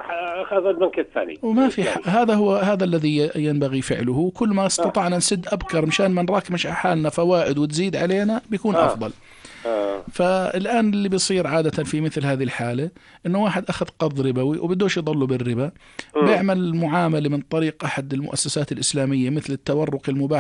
أخذ البنك الثاني وما في الإسلامي. هذا الذي ينبغي فعله. كل ما استطعنا نسد أبكر مشان ما نراكمش حالنا فوائد وتزيد علينا بيكون آه أفضل. آه فالآن اللي بيصير عادة في مثل هذه الحالة إنه واحد أخذ قرض ربوي وبدوش يضله بالربا، مم. بيعمل معاملة من طريق أحد المؤسسات الإسلامية مثل التورق المباح